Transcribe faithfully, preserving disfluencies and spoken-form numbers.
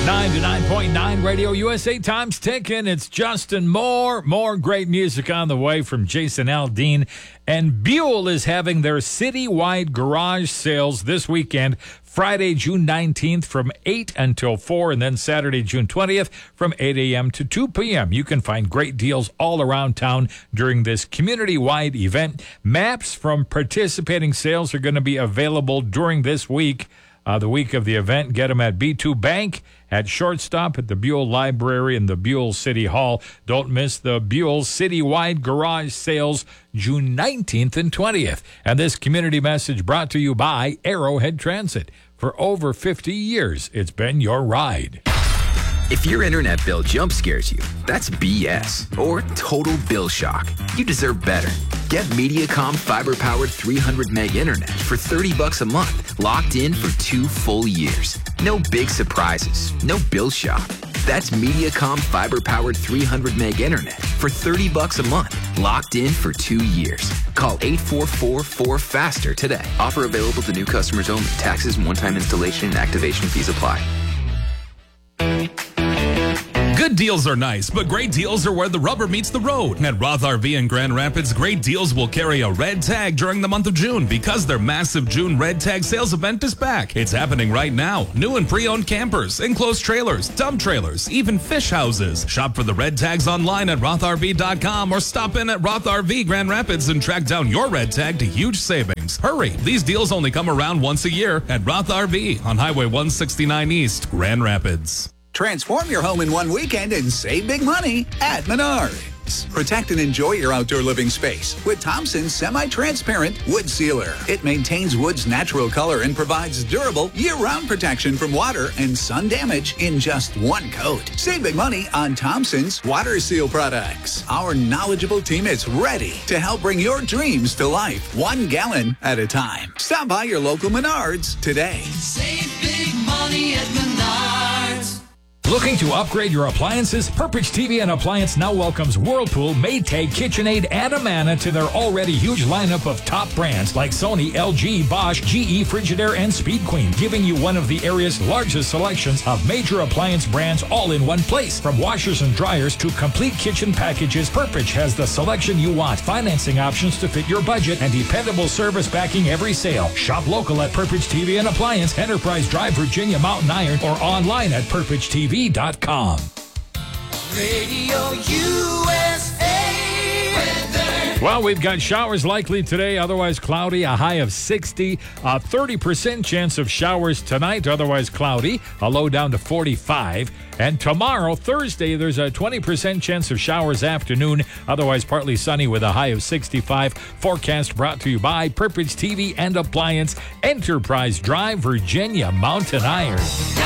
ninety-nine point nine Radio U S A Time's ticking. It's Justin Moore. More great music on the way from Jason Aldean. And Buell is having their citywide garage sales this weekend, Friday, June nineteenth from eight until four, and then Saturday, June twentieth from eight a.m. to two p.m. You can find great deals all around town during this community-wide event. Maps from participating sales are going to be available during this week. Uh, the week of the event, get them at B two Bank, at Shortstop, at the Buell Library, and the Buell City Hall. Don't miss the Buell Citywide Garage Sales, June nineteenth and twentieth. And this community message brought to you by Arrowhead Transit. For over fifty years, it's been your ride. If your internet bill jump scares you, that's B S or total bill shock. You deserve better. Get Mediacom fiber-powered three hundred meg internet for thirty bucks a month, locked in for two full years. No big surprises, no bill shock. That's Mediacom fiber-powered three hundred meg internet for thirty bucks a month, locked in for two years. Call eight four four four FASTER today. Offer available to new customers only. Taxes and one-time installation and activation fees apply. Good deals are nice, but great deals are where the rubber meets the road. At Roth R V in Grand Rapids, great deals will carry a red tag during the month of June because their massive June red tag sales event is back. It's happening right now. New and pre-owned campers, enclosed trailers, dump trailers, even fish houses. Shop for the red tags online at roth r v dot com or stop in at Roth R V Grand Rapids and track down your red tag to huge savings. Hurry, these deals only come around once a year at Roth R V on Highway one sixty-nine East, Grand Rapids. Transform your home in one weekend and save big money at Menards. Protect and enjoy your outdoor living space with Thompson's semi-transparent wood sealer. It maintains wood's natural color and provides durable year-round protection from water and sun damage in just one coat. Save big money on Thompson's water seal products. Our knowledgeable team is ready to help bring your dreams to life, one gallon at a time. Stop by your local Menards today. Save big money at Menards. Looking to upgrade your appliances? Purpich T V and Appliance now welcomes Whirlpool, Maytag, KitchenAid, and Amana to their already huge lineup of top brands like Sony, L G, Bosch, G E, Frigidaire, and Speed Queen, giving you one of the area's largest selections of major appliance brands all in one place. From washers and dryers to complete kitchen packages, Purpich has the selection you want, financing options to fit your budget, and dependable service backing every sale. Shop local at Purpich T V and Appliance, Enterprise Drive, Virginia, Mountain Iron, or online at purpich t v dot com. Radio U S A weather. Well, we've got showers likely today, otherwise cloudy, a high of sixty, a thirty percent chance of showers tonight, otherwise cloudy, a low down to forty-five. And tomorrow, Thursday, there's a twenty percent chance of showers afternoon, otherwise partly sunny with a high of sixty-five. Forecast brought to you by Purpich T V and Appliance, Enterprise Drive, Virginia, Mountain Iron.